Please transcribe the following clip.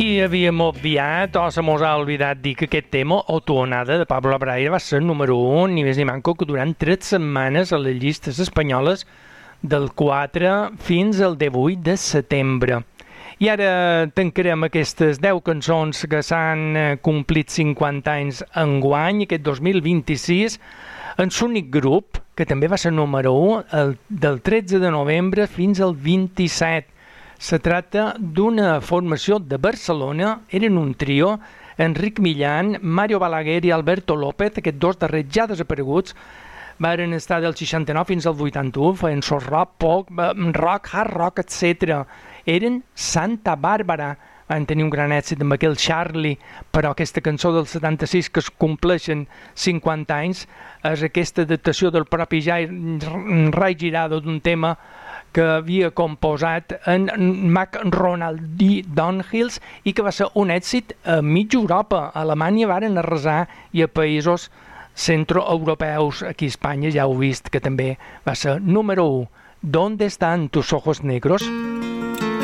I havíem obviat, o se mos ha oblidat dir que aquest tema, O Tuonada, de Pablo Abraire, va ser número 1, ni més ni manco, que durant 3 setmanes a les llistes espanyoles del 4 fins al 18 de setembre. I ara tancarem aquestes 10 cançons que s'han complit 50 anys enguany, aquest 2026, en l'únic grup, que també va ser número 1, del 13 de novembre fins al 27. Se tracta d'una formació de Barcelona, eren un trio, Enric Millán, Mario Balaguer i Alberto López, aquests dos darrers ja desapareguts, van estar del 69 fins al 81, feien soul rock, pop, rock, hard rock, etc. Eren Santa Bàrbara, van tenir un gran èxit amb aquell Charlie, però aquesta cançó del 76 que es compleixen 50 anys és aquesta adaptació del propi Ray Girado d'un tema que havia composat en Mac Ronald D. Dunhills i que va ser un èxit a mitja Europa. A Alemanya varen arrasar i a països centroeuropeus, aquí a Espanya ja heu vist que també va ser número 1. ¿Dónde están tus ojos negros?